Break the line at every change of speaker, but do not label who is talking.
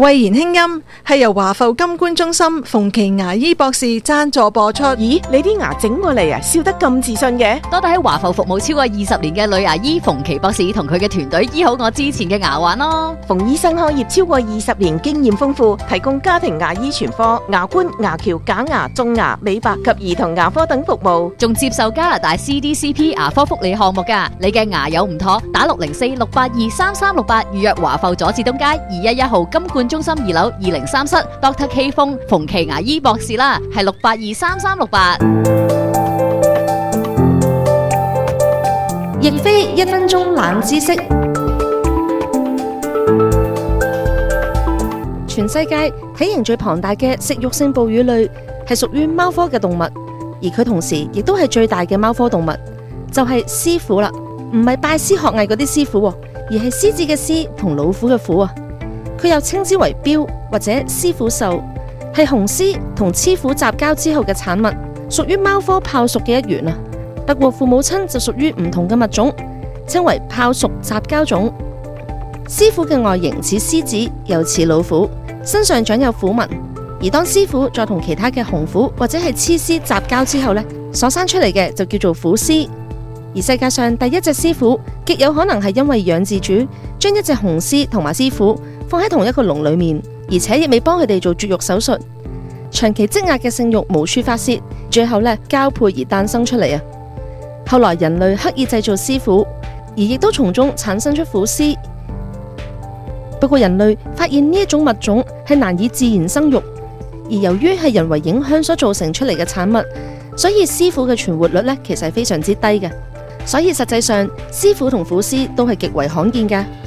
慧言輕音係由華埠金冠中心馮琦牙醫博士贊助播出。
咦，你啲牙整過嚟啊，笑得咁自信嘅？
多得喺華埠服務超過20年嘅女牙醫馮琦博士同佢嘅團隊醫好我之前嘅牙患咯。
馮醫生開業超過20年，經驗豐富，提供家庭牙醫全科、牙冠、牙橋、假牙、種牙、美白及兒童牙科等服務，
仲接受加拿大 CDCP 牙科福利項目㗎。你嘅牙有唔妥，打604-682-3368預約華埠佐治東街211號金冠中心2樓203室 Dr. K 風馮琦牙醫博士啦，係682-3368。
亦非1分鐘冷知識。全世界體型最龐大嘅食肉性哺乳類係屬於貓科嘅動物，而佢同時亦都係最大嘅貓科動物，就係獅虎啦。唔係拜師學藝嗰啲師傅，而係獅子嘅獅同老虎嘅虎啊。佢又稱之為貂或者獅虎獸，係雄獅同雌虎雜交之後嘅產物，屬於貓科豹屬嘅一員啊。不過父母親就屬於唔同嘅物種，稱為豹屬雜交種。獅虎嘅外形似獅子，又似老虎，身上長有虎紋。而當獅虎再同其他嘅雄虎或者係雌獅雜交之後呢，所生出嚟嘅就叫做虎獅。而世界上第一隻獅虎，極有可能係因為養飼主將一隻雄獅同埋獅虎放喺同一個籠裏面，而且亦未幫佢哋做絕育手術，長期積壓嘅性慾無處發洩，最後呢交配而誕生出嚟啊！後來人類刻意製造獅虎，而亦都從中產生出虎獅。不過人類發現呢一種物種係難以自然生育，而由於係人為影響所造成出嚟嘅產物，所以獅虎嘅存活率呢其實係非常之低嘅。所以實際上獅虎同虎獅都係極為罕見嘅。